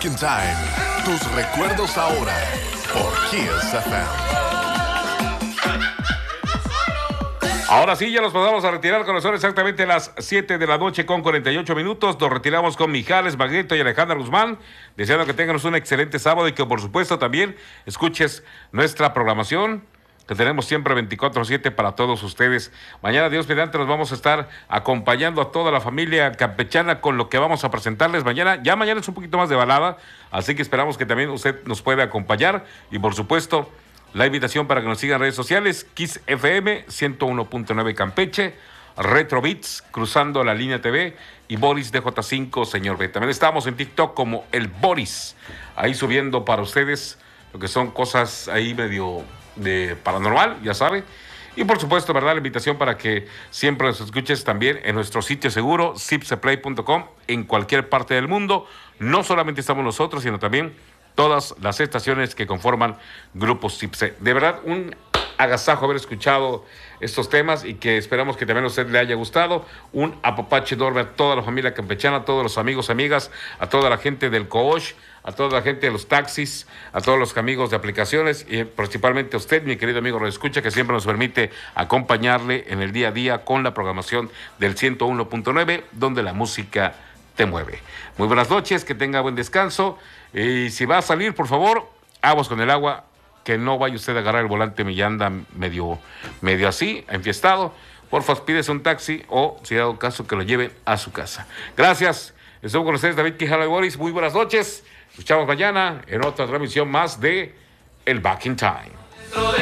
Back in Time. Tus recuerdos ahora por Kiss FM. Ahora sí, ya nos pasamos a retirar con son exactamente las 7 de la noche con 48 minutos. Nos retiramos con Mijares, Magneto y Alejandra Guzmán, deseando que tengan un excelente sábado y que por supuesto también escuches nuestra programación que tenemos siempre 24/7 para todos ustedes. Mañana, Dios mediante, nos vamos a estar acompañando a toda la familia campechana con lo que vamos a presentarles mañana. Ya mañana es un poquito más de balada, así que esperamos que también usted nos pueda acompañar y por supuesto la invitación para que nos sigan en redes sociales, Kiss FM 101.9 Campeche, Retro Beats, Cruzando la Línea TV y Boris DJ5, señor B. También estamos en TikTok como el Boris, ahí subiendo para ustedes lo que son cosas ahí medio de paranormal, ya sabe. Y por supuesto, ¿verdad? La invitación para que siempre nos escuches también en nuestro sitio seguro, zipseplay.com, en cualquier parte del mundo. No solamente estamos nosotros, sino también todas las estaciones que conforman Grupo Zipse. De verdad, un agasajo haber escuchado estos temas y que esperamos que también a usted le haya gustado. Un apapache enorme a toda la familia campechana, a todos los amigos, amigas, a toda la gente del Coosh, a toda la gente de los taxis, a todos los amigos de aplicaciones y principalmente a usted, mi querido amigo Radio Escucha, que siempre nos permite acompañarle en el día a día con la programación del 101.9, donde la música te mueve. Muy buenas noches, que tenga buen descanso. Y si va a salir, por favor, aguas con el agua, que no vaya usted a agarrar el volante y anda medio así, enfiestado. Porfa, pídese un taxi o, si ha dado caso, que lo lleven a su casa. Gracias. Estuvo con ustedes David Quijano y Boris. Muy buenas noches. Escuchamos mañana en otra transmisión más de El Back in Time.